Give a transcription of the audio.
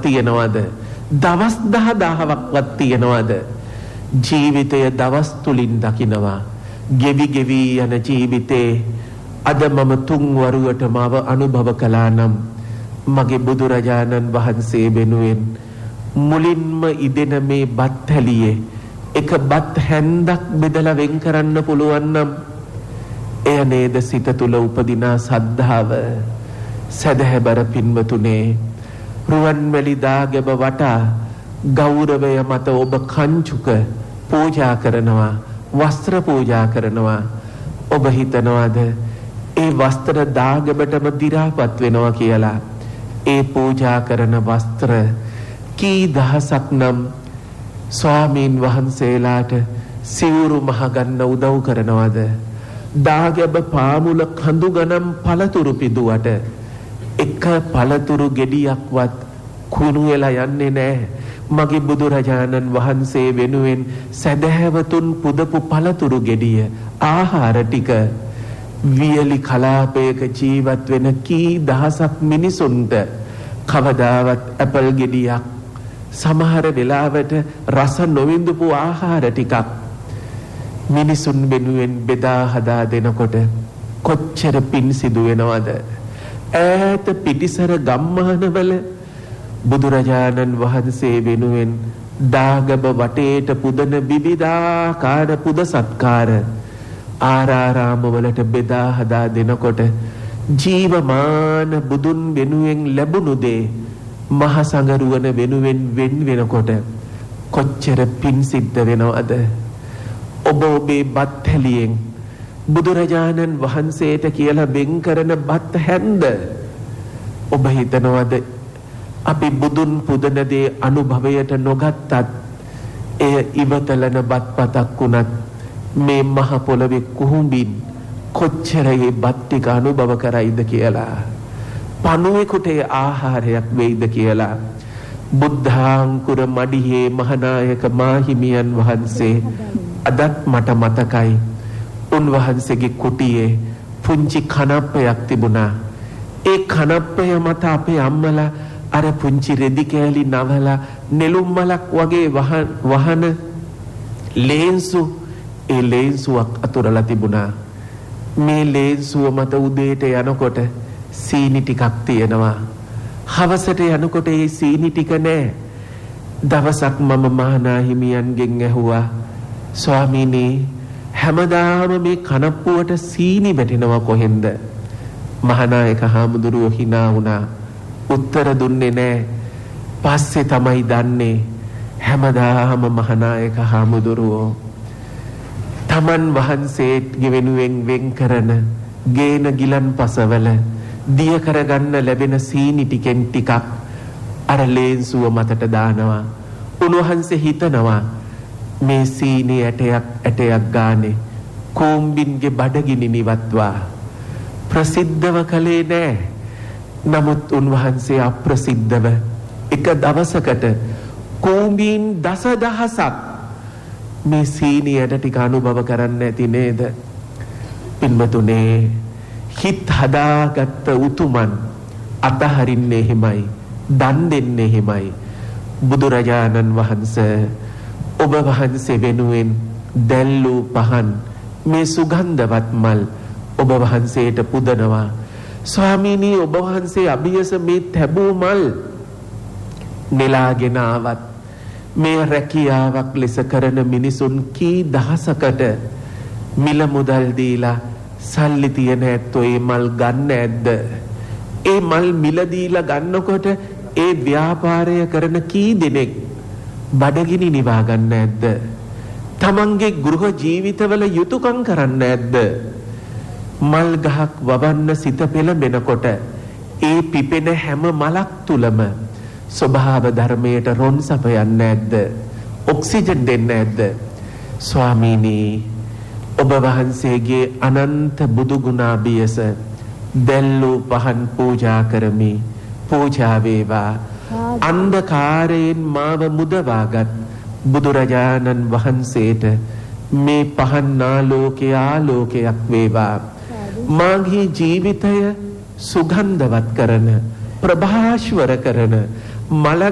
තියනවද? දවස් 10,000ක්වත් තියනවද? ජීවිතය දවස් තුලින් දකිනවා. ගෙවි ගෙවි යන ජීවිතේ අද මම තුන් වරුවටම අනුභව කළා නම් මගේ බුදුරජාණන් වහන්සේ වෙනුවෙන් මුලින්ම ඉදෙන මේ බත් හැලියේ එක බත් හැන්දක් බෙදලා වෙන් කරන්න පුළුවන් නම් එය නේද සිත තුළ උපදිනා සද්ධාව. සදහැබර පින්වතුනේ, රුවන්වැලි දාගැබ වටා ගෞරවය මත ඔබ කංචුක පූජා කරනවා, වස්ත්‍ර පූජා කරනවා. ඔබ හිතනවාද ඒ වස්ත්‍ර දාගැබටම දි รา පත් වෙනවා කියලා? ඒ පූජා කරන වස්ත්‍ර කී දහසක් නම් ස්වාමීන් වහන්සේලාට සිවුරු මහ ගන්න උදව් කරනවද? දාගැබ පාමුල කඳු ගණන් පළතුරු පිදුවට එක පළතුරු ගෙඩියක්වත් කුණු වෙලා යන්නේ නැහැ. මගේ බුදුරජාණන් වහන්සේ වෙනුවෙන් සදහැවතුන් පුදපු පළතුරු ගෙඩිය ආහාර ටික වියලි කලාපයක ජීවත් වෙන කී දහසක් මිනිසුන්ට කවදාවත් ඇපල් ගෙඩියක්, සමහර වෙලාවට රස නොවිඳපු ආහාර ටිකක් මිනිසුන් වෙනුවෙන් බෙදා හදා දෙනකොට කොච්චර පින් සිදු වෙනවද? ඈත පිටිසර ගම්මානවල බුදුරජාණන් වහන්සේ වෙනුවෙන් දාගැබ වටේට පුදන විවිධාකාර පුද සත්කාර ආරාරාමවලට බෙදා හදා දෙනකොට ජීවමාන බුදුන් වෙනුවෙන් ලැබුණු දේ මහ සංගරුවන වෙනුවෙන් වෙන් වෙනකොට කොච්චර පින් සිද්ධ වෙනවද? ඔබ ඔබේ බත් හැලියෙන් බුදුරජාණන් වහන්සේට කියලා වෙන් කරන බත් හැන්ද ඔබ හිතනවද අපි බුදුන් පුදන දේ අනුභවයට නොගත්තත් එය ඉවතලන බත්පතක් වුණත් මේ මහ පොළවේ කුහුඹින් කොච්චර ඒ බත් ටික අනුභව කරයිද කියලා, පණුවෙකුට ආහාරයක් වෙයිද කියලා. බුද්ධාංකුර මඩිහේ මහානායක මාහිමියන් වහන්සේ අදත් මට මතකයි. උන්වහන්සේගේ කුටියේ පුංචි කනප්පයක් තිබුණා. ඒ කනප්පය මත අපේ අම්මලා අර පුංචි රෙදි කෑලි නවලා නෙළුම් මලක් වගේ වහන ලේන්සු, ඒ ලේන්සුවක් අතුරලා තිබුණා. මේ ලේන්සුව මත උදේට යනකොට සීනි ටිකක් තියෙනවා. හවසට යනකොට ඒ සීනි ටික නැහැ. දවසක් මම මහානා හිමියන්ගෙන් ඇහුවා, ස්වාමීනි හැමදාම මේ කනප්පුවට සීනි වැටෙනවා කොහෙන්ද? මහානායක හාමුදුරුවෝ hina වුණා. උත්තර දුන්නේ නැහැ. පස්සේ තමයි දන්නේ හැමදාම මහානායක හාමුදුරුවෝ තමන් වහන්සේගේ වෙනුවෙන් වෙන් කරන ගේන ගිලන් පසවල දිය කරගන්න ලැබෙන සීනි ටිකෙන් ටිකක් අර ලේන්සුව මතට දානවා. උන්වහන්සේ හිතනවා මේ සීනි ඇටයක් ගානේ කෝම්බින්ගේ බඩගිනි නිවත්වා. ප්‍රසිද්ධව කලේ නෑ. නමුත් උන්වහන්සේ අප්‍රසිද්ධව එක දවසකට කෝම්බින් දසදහසක් මේ සීනි ඇට ටික අනුභව කරන්න ඇති නේද? පින්වතුනේ, හිත හදාගත්ත උතුමන් අතහරින්නේ එහෙමයි, දන් දෙන්නේ එහෙමයි. බුදුරජාණන් වහන්සේ ඔබ වහන්සේ වෙනුවෙන් දැල්ලූ පහන්, මේ සුගන්ධවත් මල් ඔබ වහන්සේට පුදනවා. ස්වාමීනි, ඔබ වහන්සේ අභියස මේ තැබූ මල් නෙලාගෙන ආවත් මේ රැකියාවක් ලෙස කරන මිනිසුන් කී දහසකට මිල මුදල් දීලා සල්ලි තියන ඇත්තෝ ඒ මල් ගන්න ඇද්ද? ඒ මල් මිල දීලා ගන්නකොට ඒ ව්‍යාපාරය කරන කී දෙනෙක් බඩගිනි නිවා ගන්න ඇද්ද? තමන්ගේ ගෘහ ජීවිතවල යුතුයකම් කරන්න ඇද්ද? මල් ගහක් වවන්න සිත පෙළඹෙනකොට ඒ පිපෙන හැම මලක් තුලම ස්වභාව ධර්මයට රොන් සපයන්නේ නැද්ද? ඔක්සිජන් දෙන්නේ නැද්ද? ස්වාමීනි, ඔබ වහන්සේගේ අනන්ත බුදු ගුණාභියස දැල්ලූ පහන් පූජා කරමි. පූජා වේවා. අන්ධකාරයෙන් මාව මුදවාගත් බුදුරජාණන් වහන්සේට මේ පහන් ආලෝකයක් වේවා. මාගේ ජීවිතය සුගන්ධවත් කරන, ප්‍රභාස්වර කරන මල